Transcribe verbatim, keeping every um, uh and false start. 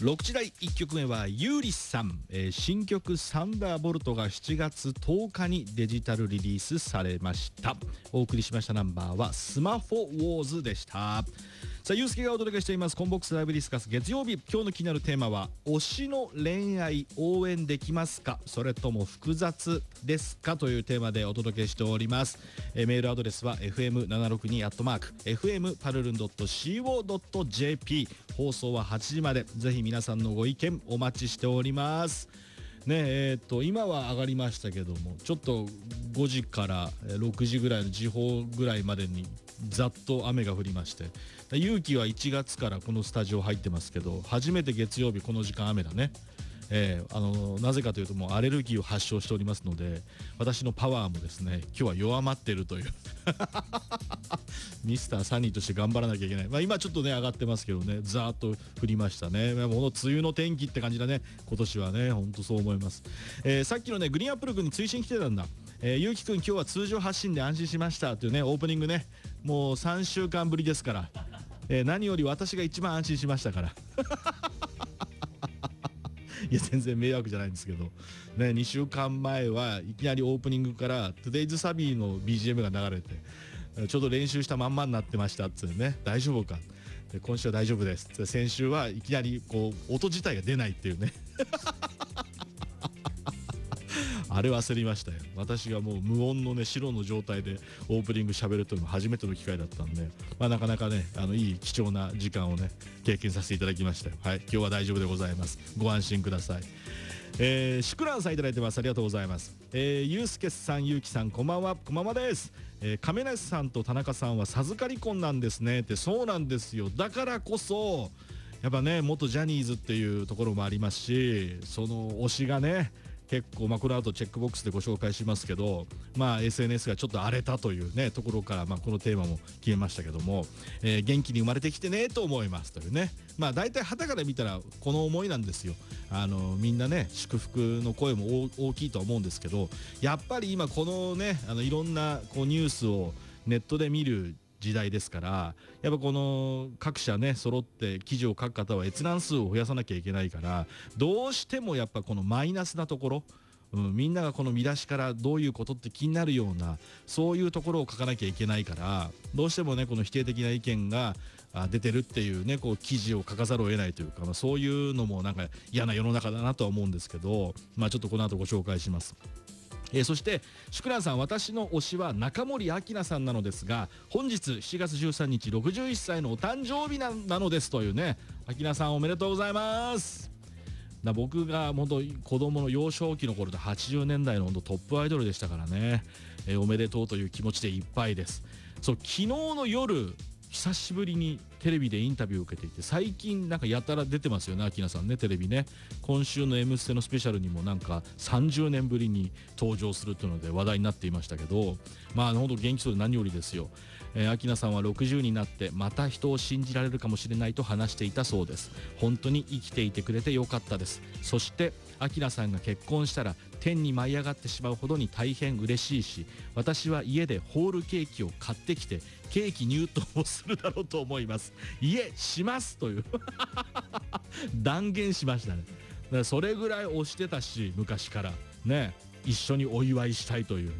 ろくじ台いっきょくめはゆうりさん、えー新曲サンダーボルトがしちがつとおかにデジタルリリースされました。お送りしましたナンバーはスマホウォーズでした。さあ、ゆうすけがお届けしていますコンボックスライブディスカス月曜日。今日の気になるテーマは推しの恋愛応援できますか、それとも複雑ですかというテーマでお届けしております。えーメールアドレスは エフエムななろくに アットマーク エフエム パルルン ドット シーオー ドット ジェーピー。 放送ははちじまで、ぜひ皆さんのご意見お待ちしておりますね。えー、っと今は上がりましたけども、ちょっとごじからろくじぐらいの時報ぐらいまでにざっと雨が降りまして、勇気はいちがつからこのスタジオ入ってますけど、初めて月曜日この時間雨だね。えー、あのなぜかというと、もうアレルギーを発症しておりますので、私のパワーもですね今日は弱まっているというミスターサニーとして頑張らなきゃいけない。まあ、今ちょっとね上がってますけどね、ざーっと降りましたね。もうこの梅雨の天気って感じだね今年はね。ほんとそう思います。えー、さっきのねグリーンアップル君に追伸来てたんだ。えー、ゆうきくん今日は通常発信で安心しましたというねオープニングね、もうさんしゅうかんぶりですから、えー、何より私が一番安心しましたからいや全然迷惑じゃないんですけどね。にしゅうかんまえはいきなりオープニングから「トゥデイズサビー」の ビージーエム が流れて、ちょうど練習したまんまになってましたっつってね、大丈夫か、で今週は大丈夫ですって、先週はいきなりこう音自体が出ないっていうねあれ忘れましたよ。私がもう無音のね白の状態でオープニング喋るというのも初めての機会だったんで、まあ、なかなかねあのいい貴重な時間をね経験させていただきましたよ。はい、今日は大丈夫でございます。ご安心ください。えー、シクランさんいただいてます。ありがとうございます。えー、ゆうすけさん、ゆうきさん、こんばんは。こんばんはです。えー、亀梨さんと田中さんは授かり婚なんですねって。そうなんですよ。だからこそやっぱね元ジャニーズっていうところもありますし、その推しがね結構、まあ、この後チェックボックスでご紹介しますけど、まあ、エスエヌエス がちょっと荒れたというねところから、まあ、このテーマも決めましたけども、えー、元気に生まれてきてねと思いますというね。まあ大体旗から見たらこの思いなんですよ。あのみんなね祝福の声も大きいとは思うんですけど、やっぱり今このねあのいろんなこうニュースをネットで見る時代ですから、やっぱこの各社ね揃って記事を書く方は閲覧数を増やさなきゃいけないから、どうしてもやっぱこのマイナスなところ、うん、みんながこの見出しからどういうことって気になるようなそういうところを書かなきゃいけないから、どうしてもねこの否定的な意見が出てるっていうねこう記事を書かざるを得ないというか、まあ、そういうのもなんか嫌な世の中だなとは思うんですけど、まあちょっとこの後ご紹介します。えー、そしてシュクランさん、私の推しは中森明菜さんなのですが、本日しちがつじゅうさんにちろくじゅういっさいのお誕生日 な, なのですというね。明菜さんおめでとうございます。な僕が本当子供の幼少期の頃ではちじゅうねんだいの本当トップアイドルでしたからね、えー、おめでとうという気持ちでいっぱいです。そう、昨日の夜久しぶりにテレビでインタビューを受けていて、最近なんかやたら出てますよね明菜さんね、テレビね。今週の「M ステ」のスペシャルにもなんかさんじゅうねんぶりに登場するというので話題になっていましたけど、まあ本当元気そうで何よりですよ。えー、明菜さんはろくじゅうになってまた人を信じられるかもしれないと話していたそうです。本当に生きていてくれてよかったです。そして明菜さんが結婚したら天に舞い上がってしまうほどに大変嬉しいし、私は家でホールケーキを買ってきてケーキ入刀をするだろうと思います。いえしますという断言しましたね。だからそれぐらい推してたし昔からね、一緒にお祝いしたいという